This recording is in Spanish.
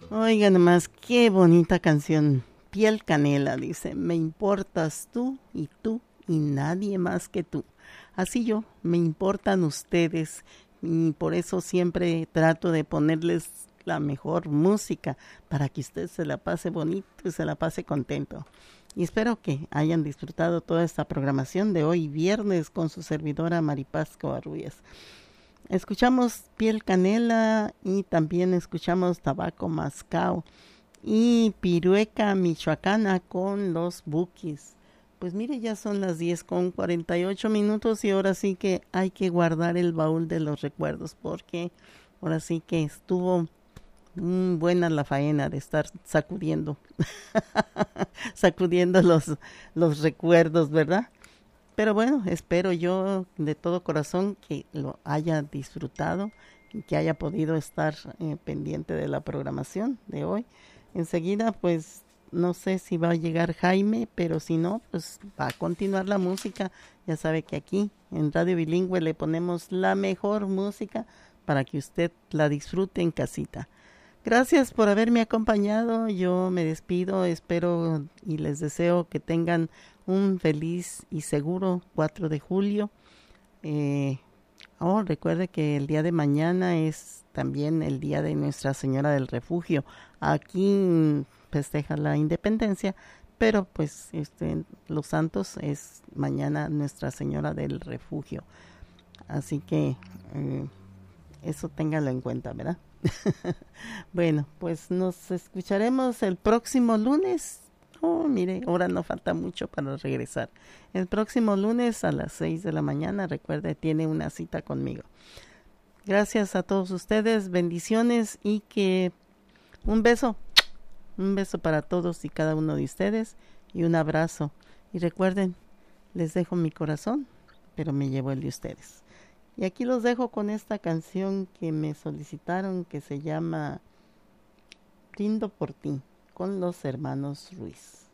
Oigan nomás, qué bonita canción. Piel Canela dice, me importas tú y nadie más que tú. Así yo, me importan ustedes y por eso siempre trato de ponerles la mejor música para que usted se la pase bonito y se la pase contento. Y espero que hayan disfrutado toda esta programación de hoy viernes con su servidora Maripaz Covarrubias. Escuchamos Piel Canela y también escuchamos Tabaco Mascao y Pirueca Michoacana con los Bukis. Pues mire, ya son las 10:48 y ahora sí que hay que guardar el baúl de los recuerdos porque ahora sí que estuvo buena la faena de estar sacudiendo, sacudiendo los recuerdos, ¿verdad? Pero bueno, espero yo de todo corazón que lo haya disfrutado y que haya podido estar pendiente de la programación de hoy. Enseguida, pues no sé si va a llegar Jaime, pero si no, pues va a continuar la música. Ya sabe que aquí en Radio Bilingüe le ponemos la mejor música para que usted la disfrute en casita. Gracias por haberme acompañado. Yo me despido, espero y les deseo que tengan un feliz y seguro 4 de julio. Eh, recuerde que el día de mañana es también el día de Nuestra Señora del Refugio. Aquí festeja la independencia, pero pues los santos es mañana Nuestra Señora del Refugio. Así que eso téngalo en cuenta, ¿verdad? Bueno, pues nos escucharemos el próximo lunes. Oh, mire, ahora no falta mucho para regresar. El próximo lunes a las 6 de la mañana, recuerde, tiene una cita conmigo. Gracias a todos ustedes, bendiciones y que un beso para todos y cada uno de ustedes y un abrazo. Y recuerden, les dejo mi corazón, pero me llevo el de ustedes. Y aquí los dejo con esta canción que me solicitaron que se llama Brindo por ti, con los hermanos Ruiz.